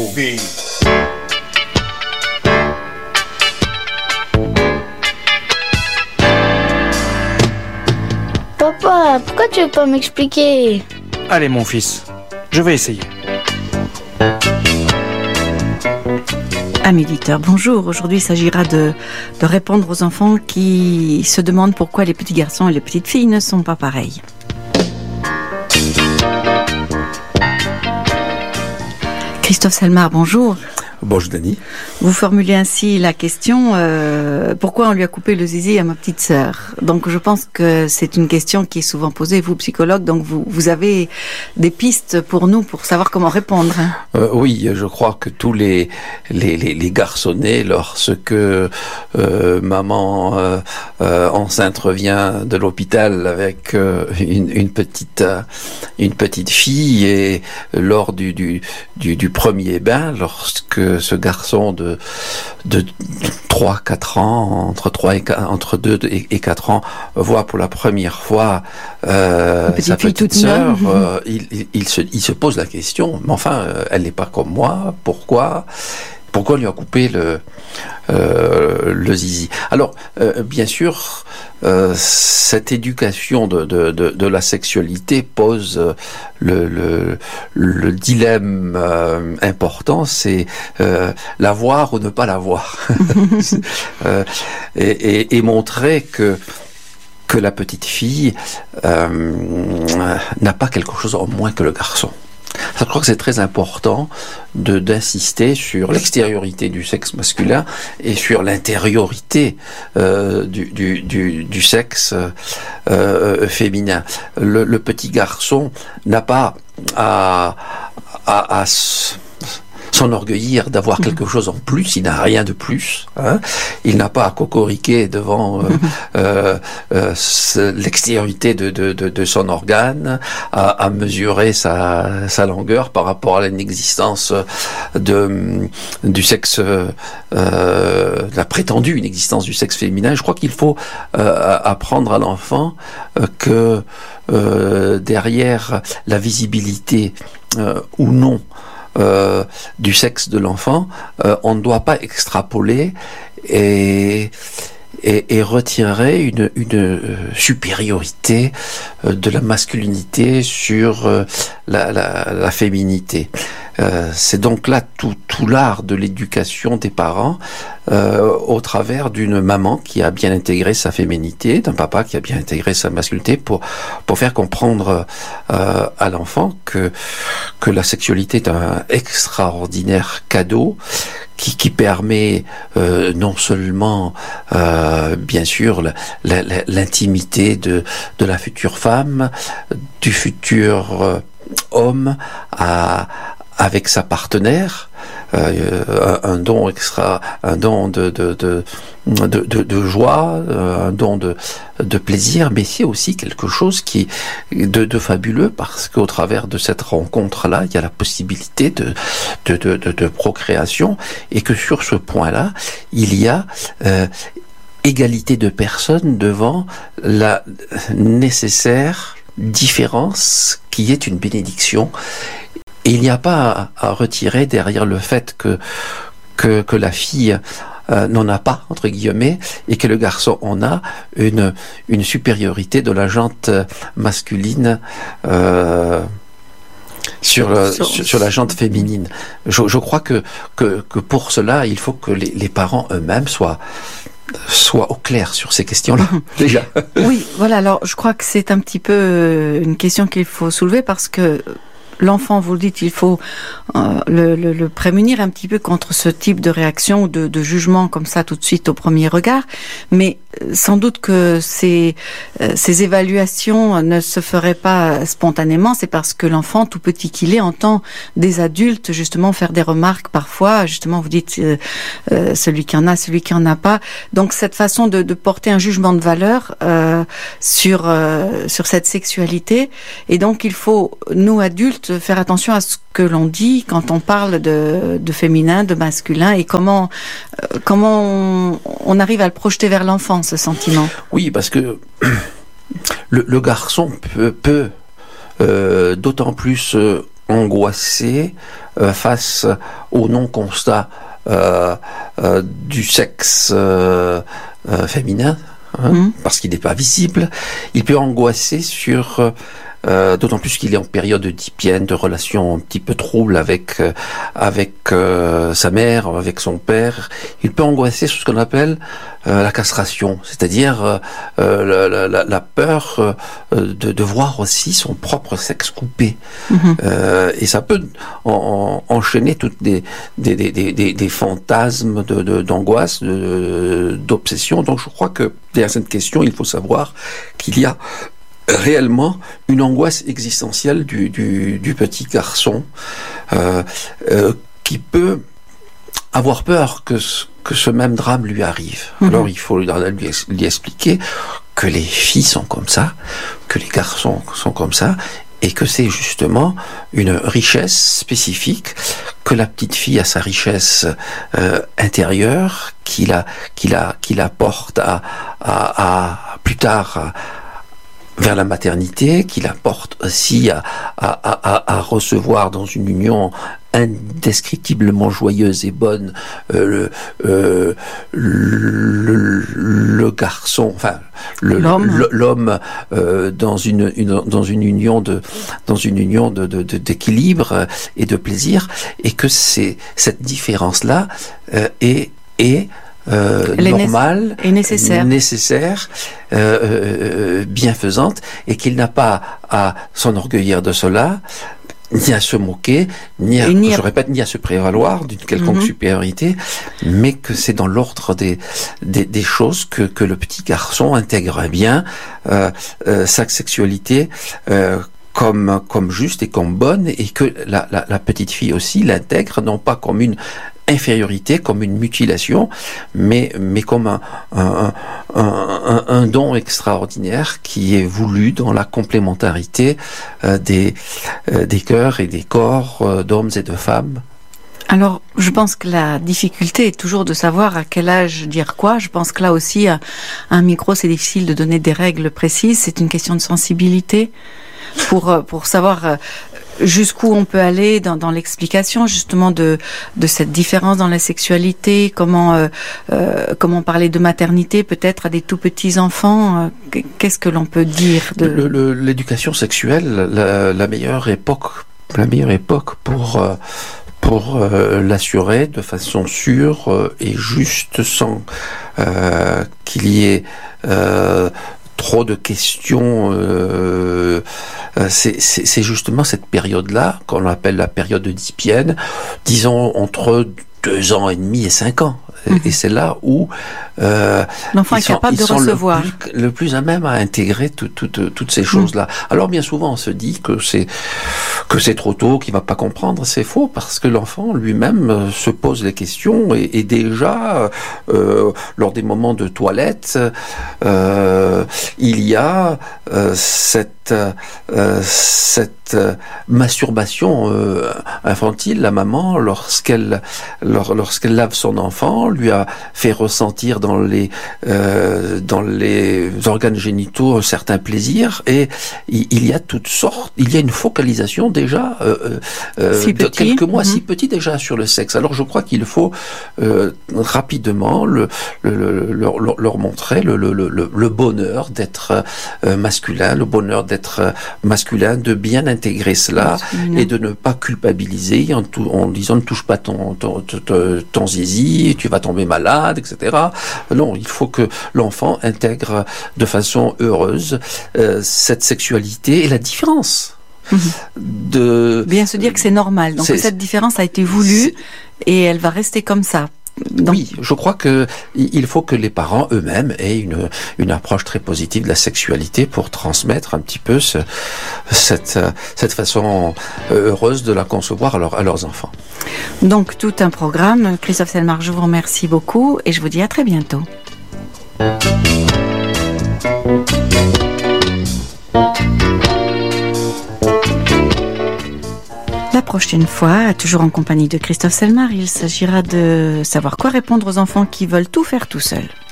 movie. Papa, pourquoi tu veux pas m'expliquer? Allez mon fils, je vais essayer. Amis auditeurs, bonjour. Aujourd'hui, il s'agira de répondre aux enfants qui se demandent pourquoi les petits garçons et les petites filles ne sont pas pareils. Christophe Selmar, bonjour. Bonjour Dany. Vous formulez ainsi la question pourquoi on lui a coupé le zizi à ma petite sœur. Donc je pense que c'est une question qui est souvent posée, vous psychologue, donc vous avez des pistes pour nous pour savoir comment répondre. Oui, je crois que tous les garçonnets, lorsque maman enceinte revient de l'hôpital avec une petite fille, et lors du premier bain, lorsque ce garçon de 3-4 ans, entre 2 et 4 ans, voit pour la première fois sa petite sœur, il se pose la question, mais enfin, elle n'est pas comme moi, pourquoi on lui a coupé le zizi? Alors, bien sûr, cette éducation de la sexualité pose le dilemme important, c'est l'avoir ou ne pas l'avoir. et montrer que la petite fille n'a pas quelque chose en moins que le garçon. Je crois que c'est très important d'insister sur l'extériorité du sexe masculin et sur l'intériorité du sexe féminin. Le petit garçon n'a pas à s'enorgueillir d'avoir quelque chose en plus, il n'a rien de plus, hein. Il n'a pas à cocoriquer devant l'extériorité de son organe, à mesurer sa longueur par rapport à l'inexistence du sexe, la prétendue inexistence du sexe féminin. Je crois qu'il faut apprendre à l'enfant que derrière la visibilité ou non du sexe de l'enfant, on ne doit pas extrapoler et retirer une supériorité de la masculinité sur la féminité. C'est donc là tout l'art de l'éducation des parents au travers d'une maman qui a bien intégré sa féminité, d'un papa qui a bien intégré sa masculinité pour faire comprendre à l'enfant que la sexualité est un extraordinaire cadeau qui permet non seulement bien sûr l'intimité de la future femme, du futur homme avec sa partenaire, un don de joie, un don de plaisir, mais c'est aussi quelque chose qui de fabuleux, parce qu'au travers de cette rencontre-là, il y a la possibilité de procréation, et que sur ce point-là, il y a égalité de personnes devant la nécessaire différence qui est une bénédiction. Et il n'y a pas à retirer derrière le fait que la fille n'en a pas, entre guillemets, et que le garçon en a une supériorité de la jante masculine sur la jante féminine. Je crois que pour cela, il faut que les parents eux-mêmes soient au clair sur ces questions-là, déjà. Oui, voilà, alors je crois que c'est un petit peu une question qu'il faut soulever, parce que l'enfant, vous le dites, il faut le prémunir un petit peu contre ce type de réaction ou de jugement comme ça tout de suite au premier regard. Mais sans doute que ces évaluations ne se feraient pas spontanément. C'est parce que l'enfant, tout petit qu'il est, entend des adultes justement faire des remarques parfois. Justement, vous dites celui qui en a, celui qui en a pas. Donc cette façon de porter un jugement de valeur sur cette sexualité. Et donc il faut, nous adultes, faire attention à ce que l'on dit quand on parle de féminin, de masculin, et comment on arrive à le projeter vers l'enfant, ce sentiment. Oui, parce que le garçon peut d'autant plus angoissé face au non-constat du sexe féminin, parce qu'il n'est pas visible. Il peut angoisser sur... d'autant plus qu'il est en période d'hypiène, de relation un petit peu trouble avec sa mère, avec son père. Il peut angoisser sur ce qu'on appelle la castration, c'est-à-dire la peur de voir aussi son propre sexe coupé. Et ça peut enchaîner toutes des fantasmes d'angoisse, d'obsession. Donc je crois que derrière cette question, il faut savoir qu'il y a réellement une angoisse existentielle du petit garçon qui peut avoir peur que ce même drame lui arrive. Alors il faut lui expliquer que les filles sont comme ça, que les garçons sont comme ça, et que c'est justement une richesse spécifique, que la petite fille a sa richesse intérieure, qu'il apporte à plus tard vers la maternité, qu'il apporte aussi à recevoir dans une union indescriptiblement joyeuse et bonne le garçon, enfin l'homme dans une union d'équilibre et de plaisir, et que cette différence là est normale et nécessaire, bienfaisante, et qu'il n'a pas à s'enorgueillir de cela, ni à se moquer, ni à se prévaloir d'une quelconque supériorité, mais que c'est dans l'ordre des choses que le petit garçon intègre bien sa sexualité comme juste et comme bonne, et que la petite fille aussi l'intègre non pas comme une infériorité, comme une mutilation, mais comme un don extraordinaire qui est voulu dans la complémentarité des cœurs et des corps d'hommes et de femmes. Alors, je pense que la difficulté est toujours de savoir à quel âge dire quoi. Je pense que là aussi, à un micro, c'est difficile de donner des règles précises. C'est une question de sensibilité pour savoir jusqu'où on peut aller dans l'explication justement de cette différence dans la sexualité, comment parler de maternité peut-être à des tout petits enfants. Qu'est-ce que l'on peut dire de l'éducation sexuelle, la meilleure époque pour l'assurer de façon sûre et juste, sans qu'il y ait trop de questions, c'est justement cette période-là qu'on appelle la période d'hypiène, disons entre 2 ans et demi et 5 ans. Et c'est là où l'enfant est capable de recevoir, le plus à même à intégrer toutes ces choses-là. Alors bien souvent on se dit que c'est trop tôt, qu'il va pas comprendre. C'est faux, parce que l'enfant lui-même se pose les questions, et déjà lors des moments de toilette, il y a cette masturbation infantile. La maman, lorsqu'elle lave son enfant, lui a fait ressentir dans les organes génitaux un certain plaisir, et il y a toutes sortes, il y a une focalisation déjà de quelques mois, si petit déjà, sur le sexe. Alors je crois qu'il faut rapidement leur montrer le bonheur d'être masculin, le bonheur d'être masculin, de bien intégrer cela, et de ne pas culpabiliser en disant ne touche pas ton zizi, tu vas tomber malade, etc. Non, il faut que l'enfant intègre de façon heureuse cette sexualité et la différence. Bien se dire que c'est normal, donc cette différence a été voulue et elle va rester comme ça. Donc... Oui, je crois que il faut que les parents eux-mêmes aient une approche très positive de la sexualité pour transmettre un petit peu cette façon heureuse de la concevoir à leurs enfants. Donc tout un programme. Christophe Selmar, je vous remercie beaucoup et je vous dis à très bientôt. La prochaine fois, toujours en compagnie de Christophe Selmar, il s'agira de savoir quoi répondre aux enfants qui veulent tout faire tout seuls.